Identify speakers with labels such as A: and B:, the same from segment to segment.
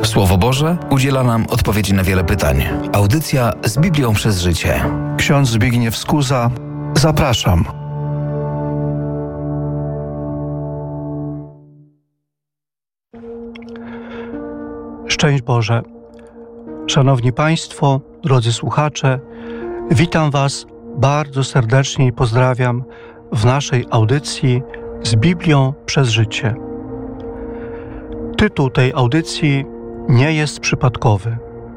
A: Słowo Boże udziela nam odpowiedzi na wiele pytań. Audycja z Biblią przez życie.
B: Ksiądz Zbigniew Skuza, zapraszam. Szczęść Boże. Szanowni Państwo, drodzy słuchacze, witam Was bardzo serdecznie i pozdrawiam w naszej audycji z Biblią przez życie. Tytuł tej audycji nie jest przypadkowy.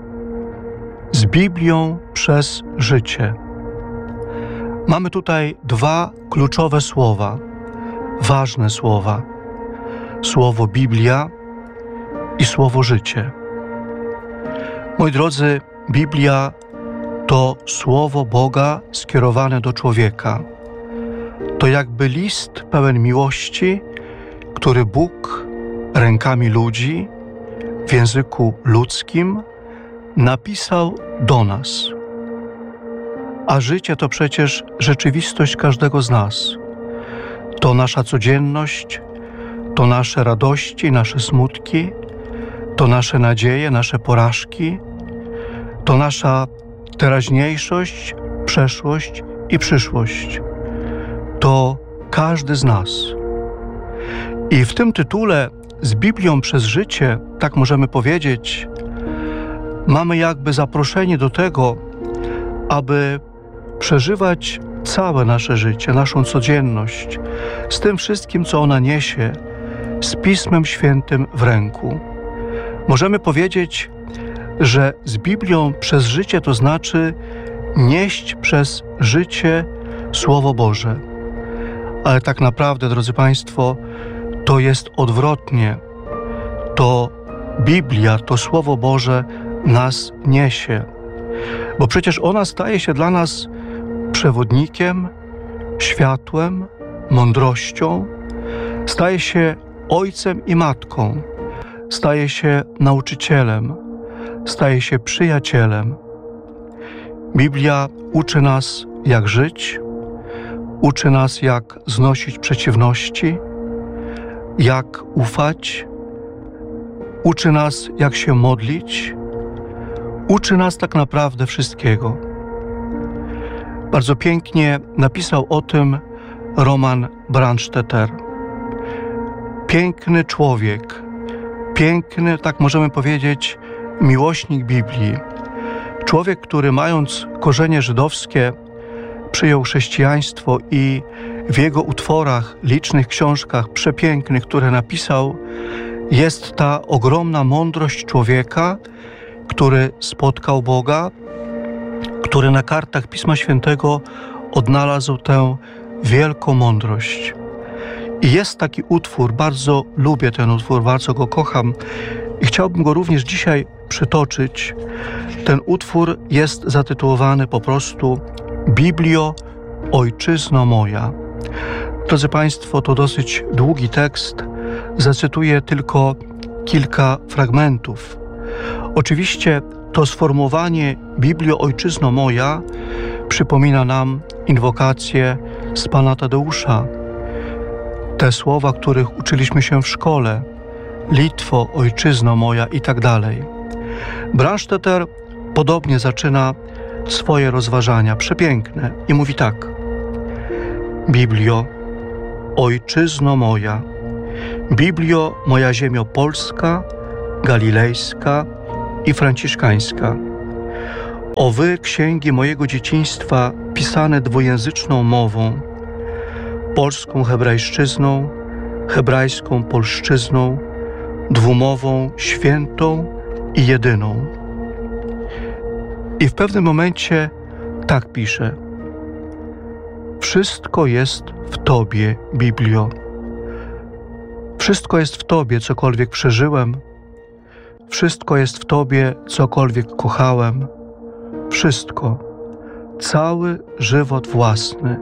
B: Z Biblią przez życie. Mamy tutaj dwa kluczowe słowa, ważne słowa. Słowo Biblia i słowo życie. Moi drodzy, Biblia to słowo Boga skierowane do człowieka. To jakby list pełen miłości, który Bóg rękami ludzi w języku ludzkim napisał do nas. A życie to przecież rzeczywistość każdego z nas. To nasza codzienność, to nasze radości, nasze smutki, to nasze nadzieje, nasze porażki, to nasza teraźniejszość, przeszłość i przyszłość. To każdy z nas. I w tym tytule z Biblią przez życie, tak możemy powiedzieć, mamy jakby zaproszenie do tego, aby przeżywać całe nasze życie, naszą codzienność, z tym wszystkim, co ona niesie, z Pismem Świętym w ręku. Możemy powiedzieć, że z Biblią przez życie to znaczy nieść przez życie Słowo Boże. Ale tak naprawdę, drodzy Państwo, to jest odwrotnie. To Biblia, to Słowo Boże nas niesie. Bo przecież ona staje się dla nas przewodnikiem, światłem, mądrością, staje się ojcem i matką, staje się nauczycielem, staje się przyjacielem. Biblia uczy nas, jak żyć, uczy nas, jak znosić przeciwności, jak ufać, uczy nas, jak się modlić, uczy nas tak naprawdę wszystkiego. Bardzo pięknie napisał o tym Roman Brandstetter. Piękny człowiek, piękny, tak możemy powiedzieć, miłośnik Biblii. Człowiek, który mając korzenie żydowskie, przyjął chrześcijaństwo i w jego utworach, licznych książkach przepięknych, które napisał, jest ta ogromna mądrość człowieka, który spotkał Boga, który na kartach Pisma Świętego odnalazł tę wielką mądrość. I jest taki utwór, bardzo lubię ten utwór, bardzo go kocham i chciałbym go również dzisiaj przytoczyć. Ten utwór jest zatytułowany po prostu Biblio, Ojczyzno moja. Drodzy Państwo, to dosyć długi tekst. Zacytuję tylko kilka fragmentów. Oczywiście to sformułowanie Biblio, Ojczyzno moja przypomina nam inwokację z Pana Tadeusza. Te słowa, których uczyliśmy się w szkole. Litwo, Ojczyzno moja i tak dalej. Brandstetter podobnie zaczyna swoje rozważania, przepiękne, i mówi tak. Biblio, Ojczyzno moja, Biblio, moja ziemio polska, galilejska i franciszkańska. O wy, księgi mojego dzieciństwa, pisane dwujęzyczną mową, polską hebrajszczyzną, hebrajską polszczyzną, dwumową, świętą i jedyną. I w pewnym momencie tak pisze. Wszystko jest w Tobie, Biblio. Wszystko jest w Tobie, cokolwiek przeżyłem. Wszystko jest w Tobie, cokolwiek kochałem. Wszystko. Cały żywot własny.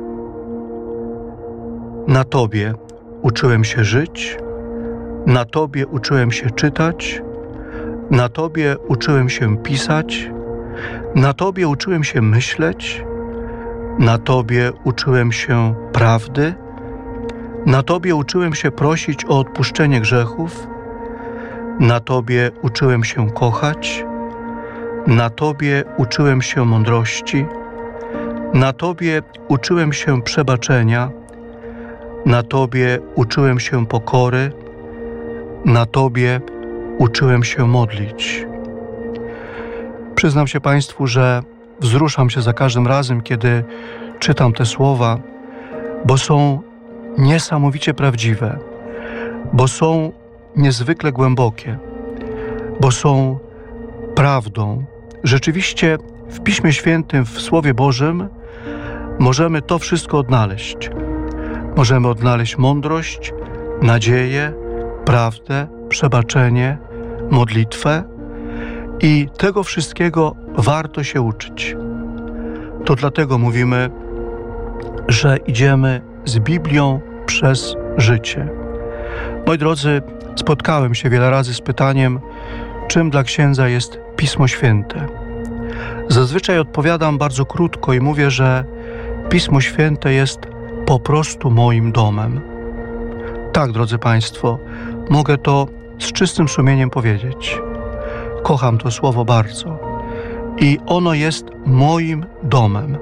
B: Na Tobie uczyłem się żyć. Na Tobie uczyłem się czytać. Na Tobie uczyłem się pisać. Na Tobie uczyłem się myśleć. Na Tobie uczyłem się prawdy. Na Tobie uczyłem się prosić o odpuszczenie grzechów. Na Tobie uczyłem się kochać, na Tobie uczyłem się mądrości, na Tobie uczyłem się przebaczenia, na Tobie uczyłem się pokory, na Tobie uczyłem się modlić. Przyznam się Państwu, że wzruszam się za każdym razem, kiedy czytam te słowa, bo są niesamowicie prawdziwe, bo są niezwykle głębokie, bo są prawdą. Rzeczywiście w Piśmie Świętym, w Słowie Bożym możemy to wszystko odnaleźć. Możemy odnaleźć mądrość, nadzieję, prawdę, przebaczenie, modlitwę i tego wszystkiego warto się uczyć. To dlatego mówimy, że idziemy z Biblią przez życie. Moi drodzy, spotkałem się wiele razy z pytaniem, czym dla księdza jest Pismo Święte. Zazwyczaj odpowiadam bardzo krótko i mówię, że Pismo Święte jest po prostu moim domem. Tak, drodzy Państwo, mogę to z czystym sumieniem powiedzieć. Kocham to słowo bardzo i ono jest moim domem.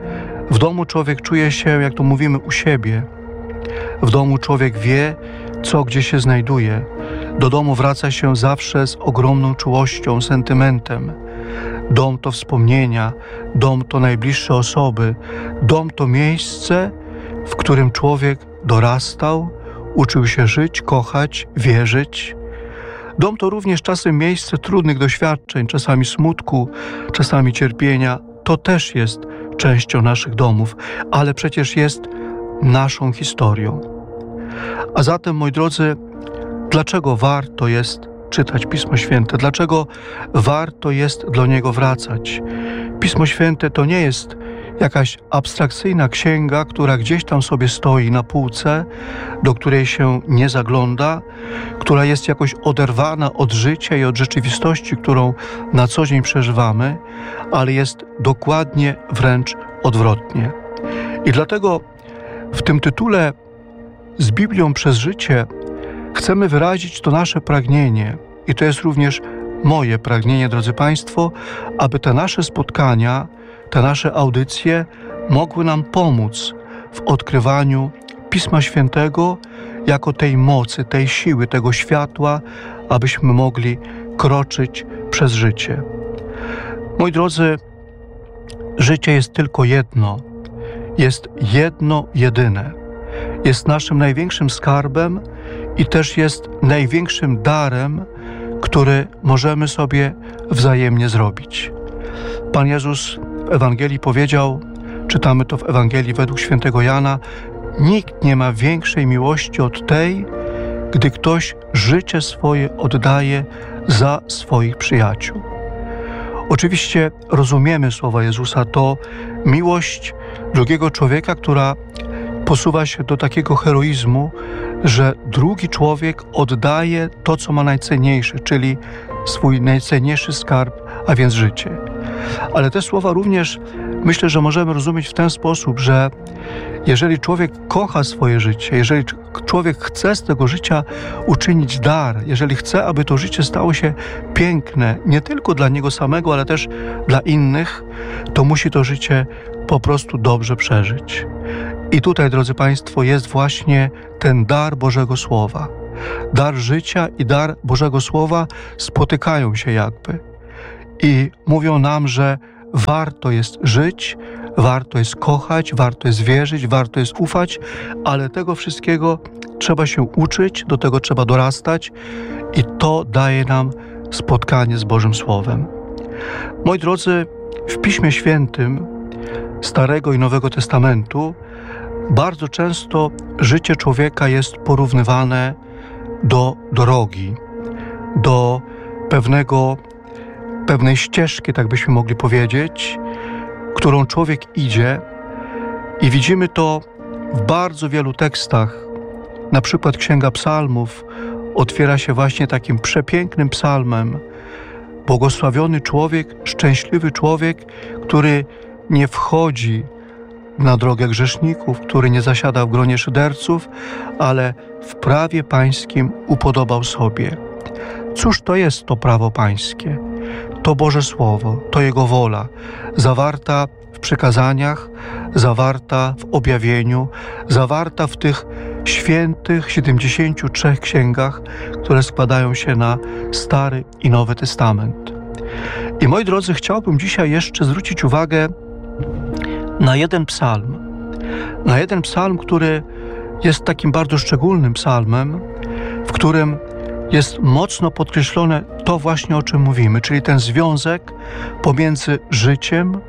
B: W domu człowiek czuje się, jak to mówimy, u siebie. W domu człowiek wie, co gdzie się znajduje. Do domu wraca się zawsze z ogromną czułością, sentymentem. Dom to wspomnienia, dom to najbliższe osoby, dom to miejsce, w którym człowiek dorastał, uczył się żyć, kochać, wierzyć. Dom to również czasem miejsce trudnych doświadczeń, czasami smutku, czasami cierpienia. To też jest częścią naszych domów, ale przecież jest naszą historią. A zatem, moi drodzy, dlaczego warto jest czytać Pismo Święte? Dlaczego warto jest do niego wracać? Pismo Święte to nie jest jakaś abstrakcyjna księga, która gdzieś tam sobie stoi na półce, do której się nie zagląda, która jest jakoś oderwana od życia i od rzeczywistości, którą na co dzień przeżywamy, ale jest dokładnie wręcz odwrotnie. I dlatego w tym tytule z Biblią przez życie chcemy wyrazić to nasze pragnienie i to jest również moje pragnienie, drodzy Państwo, aby te nasze spotkania, te nasze audycje mogły nam pomóc w odkrywaniu Pisma Świętego jako tej mocy, tej siły, tego światła, abyśmy mogli kroczyć przez życie. Moi drodzy, życie jest tylko jedno. Jest jedno, jedyne. Jest naszym największym skarbem i też jest największym darem, który możemy sobie wzajemnie zrobić. Pan Jezus w Ewangelii powiedział, czytamy to w Ewangelii według świętego Jana, nikt nie ma większej miłości od tej, gdy ktoś życie swoje oddaje za swoich przyjaciół. Oczywiście rozumiemy słowa Jezusa, to miłość drugiego człowieka, która posuwa się do takiego heroizmu, że drugi człowiek oddaje to, co ma najcenniejsze, czyli swój najcenniejszy skarb, a więc życie. Ale te słowa również myślę, że możemy rozumieć w ten sposób, że jeżeli człowiek kocha swoje życie, jeżeli człowiek chce z tego życia uczynić dar, jeżeli chce, aby to życie stało się piękne, nie tylko dla niego samego, ale też dla innych, to musi to życie po prostu dobrze przeżyć. I tutaj, drodzy Państwo, jest właśnie ten dar Bożego Słowa. Dar życia i dar Bożego Słowa spotykają się jakby i mówią nam, że warto jest żyć, warto jest kochać, warto jest wierzyć, warto jest ufać, ale tego wszystkiego trzeba się uczyć, do tego trzeba dorastać i to daje nam spotkanie z Bożym Słowem. Moi drodzy, w Piśmie Świętym Starego i Nowego Testamentu bardzo często życie człowieka jest porównywane do drogi, do pewnej ścieżki, tak byśmy mogli powiedzieć, którą człowiek idzie i widzimy to w bardzo wielu tekstach. Na przykład Księga Psalmów otwiera się właśnie takim przepięknym psalmem. Błogosławiony człowiek, szczęśliwy człowiek, który nie wchodzi na drogę grzeszników, który nie zasiada w gronie szyderców, ale w prawie pańskim upodobał sobie. Cóż to jest to prawo pańskie? To Boże Słowo, to Jego wola, zawarta w przykazaniach, zawarta w objawieniu, zawarta w tych świętych 73 księgach, które składają się na Stary i Nowy Testament. I moi drodzy, chciałbym dzisiaj jeszcze zwrócić uwagę na jeden psalm, który jest takim bardzo szczególnym psalmem, w którym jest mocno podkreślone to właśnie, o czym mówimy, czyli ten związek pomiędzy życiem,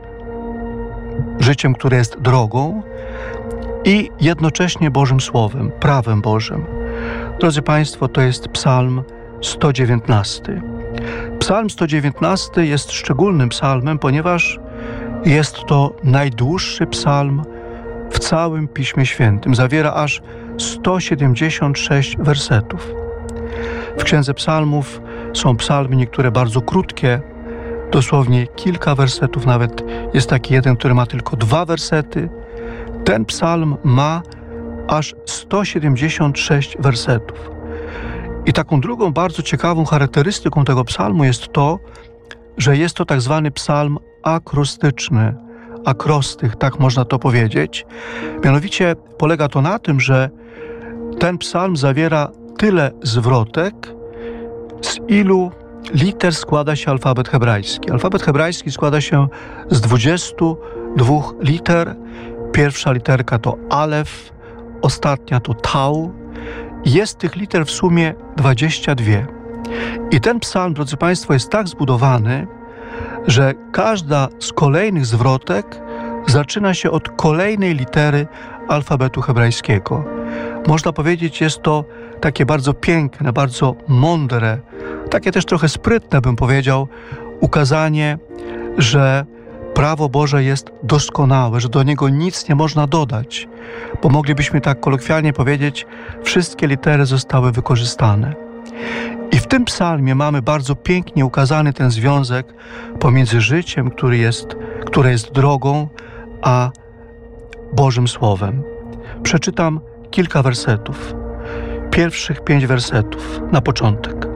B: które jest drogą, i jednocześnie Bożym Słowem, prawem Bożym. Drodzy Państwo, to jest Psalm 119. Psalm 119 jest szczególnym psalmem, ponieważ jest to najdłuższy psalm w całym Piśmie Świętym. Zawiera aż 176 wersetów. W Księdze Psalmów są psalmy niektóre bardzo krótkie, dosłownie kilka wersetów, nawet jest taki jeden, który ma tylko 2 wersety. Ten psalm ma aż 176 wersetów. I taką drugą bardzo ciekawą charakterystyką tego psalmu jest to, że jest to tak zwany psalm akrostyczny, akrostych, tak można to powiedzieć. Mianowicie polega to na tym, że ten psalm zawiera tyle zwrotek, z ilu liter składa się alfabet hebrajski. Alfabet hebrajski składa się z 22 liter. Pierwsza literka to alef, ostatnia to tau. Jest tych liter w sumie 22. I ten psalm, drodzy Państwo, jest tak zbudowany, że każda z kolejnych zwrotek zaczyna się od kolejnej litery alfabetu hebrajskiego. Można powiedzieć, jest to takie bardzo piękne, bardzo mądre, takie też trochę sprytne, bym powiedział, ukazanie, że prawo Boże jest doskonałe, że do niego nic nie można dodać, bo moglibyśmy tak kolokwialnie powiedzieć, wszystkie litery zostały wykorzystane. I w tym psalmie mamy bardzo pięknie ukazany ten związek pomiędzy życiem, które jest drogą, a Bożym Słowem. Przeczytam kilka wersetów. Pierwszych 5 wersetów na początek.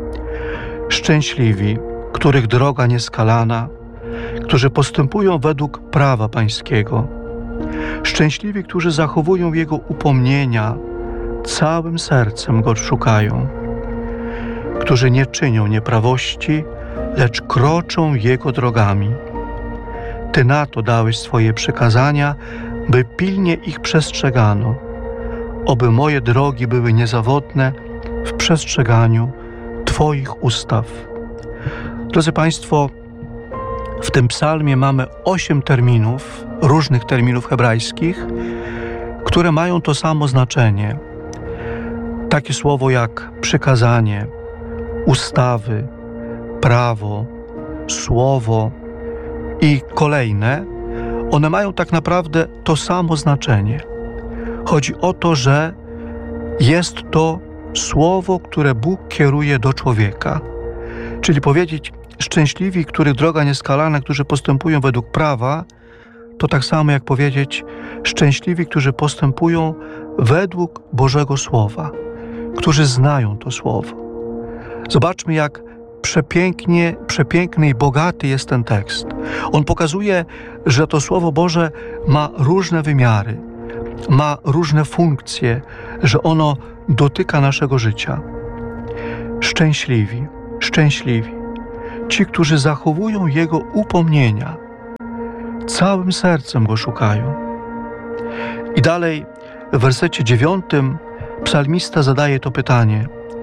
B: Szczęśliwi, których droga nieskalana, którzy postępują według prawa pańskiego. Szczęśliwi, którzy zachowują Jego upomnienia, całym sercem Go szukają. Którzy nie czynią nieprawości, lecz kroczą Jego drogami. Ty na to dałeś swoje przykazania, by pilnie ich przestrzegano. Oby moje drogi były niezawodne w przestrzeganiu Twoich ustaw. Drodzy Państwo, w tym psalmie mamy 8 terminów, różnych terminów hebrajskich, które mają to samo znaczenie. Takie słowo jak przykazanie, ustawy, prawo, słowo i kolejne, one mają tak naprawdę to samo znaczenie. Chodzi o to, że jest to słowo, które Bóg kieruje do człowieka. Czyli powiedzieć, szczęśliwi, których droga nieskalana, którzy postępują według prawa, to tak samo jak powiedzieć, szczęśliwi, którzy postępują według Bożego Słowa, którzy znają to Słowo. Zobaczmy, jak przepiękny i bogaty jest ten tekst. On pokazuje, że to Słowo Boże ma różne wymiary, ma różne funkcje, że ono dotyka naszego życia. Szczęśliwi, ci, którzy zachowują Jego upomnienia, całym sercem Go szukają. I dalej w wersecie 9 psalmista zadaje to pytanie: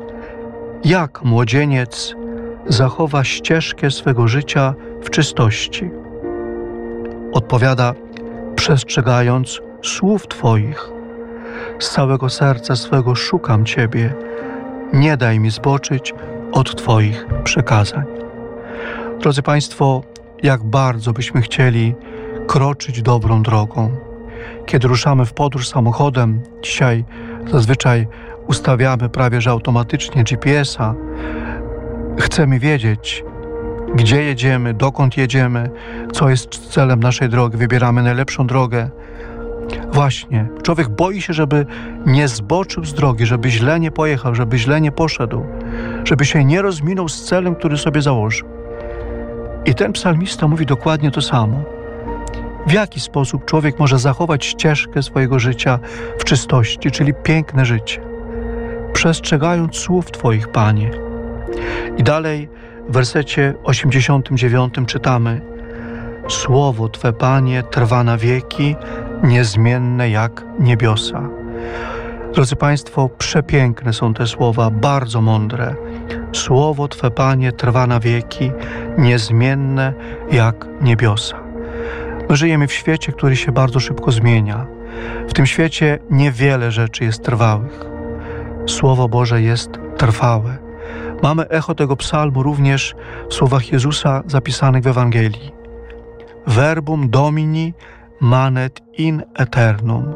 B: jak młodzieniec zachowa ścieżkę swego życia w czystości? Odpowiada: przestrzegając słów Twoich. Z całego serca swego szukam Ciebie. Nie daj mi zboczyć od Twoich przykazań. Drodzy Państwo, jak bardzo byśmy chcieli kroczyć dobrą drogą. Kiedy ruszamy w podróż samochodem, dzisiaj zazwyczaj ustawiamy prawie że automatycznie GPS-a. Chcemy wiedzieć, gdzie jedziemy, dokąd jedziemy, co jest celem naszej drogi, wybieramy najlepszą drogę. Właśnie, człowiek boi się, żeby nie zboczył z drogi, żeby źle nie pojechał, żeby źle nie poszedł, żeby się nie rozminął z celem, który sobie założył. I ten psalmista mówi dokładnie to samo. W jaki sposób człowiek może zachować ścieżkę swojego życia w czystości, czyli piękne życie? Przestrzegając słów Twoich, Panie. I dalej w wersecie 89 czytamy: Słowo Twe, Panie, trwa na wieki, niezmienne jak niebiosa. Drodzy Państwo, przepiękne są te słowa, bardzo mądre. Słowo Twe, Panie, trwa na wieki, niezmienne jak niebiosa. My żyjemy w świecie, który się bardzo szybko zmienia. W tym świecie niewiele rzeczy jest trwałych. Słowo Boże jest trwałe. Mamy echo tego psalmu również w słowach Jezusa zapisanych w Ewangelii. Verbum Domini manet in aeternum.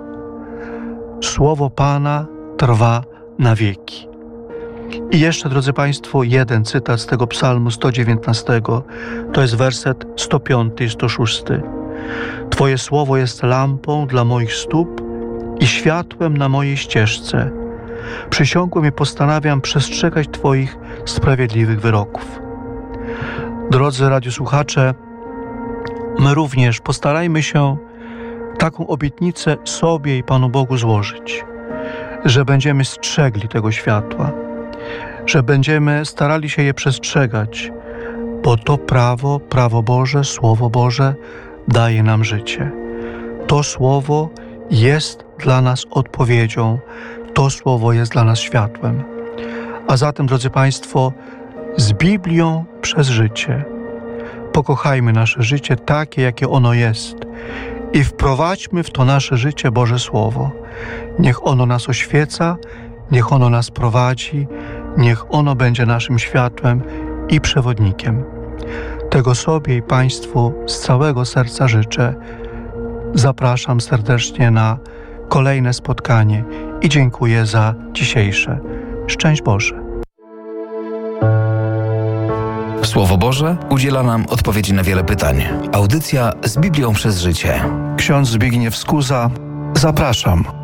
B: Słowo Pana trwa na wieki. I jeszcze, drodzy Państwo, jeden cytat z tego psalmu 119. To jest werset 105 i 106. Twoje słowo jest lampą dla moich stóp i światłem na mojej ścieżce. Przysiągłem i postanawiam przestrzegać Twoich sprawiedliwych wyroków. Drodzy radiosłuchacze, my również postarajmy się taką obietnicę sobie i Panu Bogu złożyć, że będziemy strzegli tego światła, że będziemy starali się je przestrzegać, bo to prawo Boże, Słowo Boże daje nam życie. To Słowo jest dla nas odpowiedzią, to Słowo jest dla nas światłem. A zatem, drodzy Państwo, z Biblią przez życie pokochajmy nasze życie takie, jakie ono jest i wprowadźmy w to nasze życie Boże Słowo. Niech ono nas oświeca, niech ono nas prowadzi, niech ono będzie naszym światłem i przewodnikiem. Tego sobie i Państwu z całego serca życzę. Zapraszam serdecznie na kolejne spotkanie i dziękuję za dzisiejsze. Szczęść Boże.
A: Słowo Boże udziela nam odpowiedzi na wiele pytań. Audycja z Biblią przez życie.
B: Ksiądz Zbigniew Skuza, zapraszam.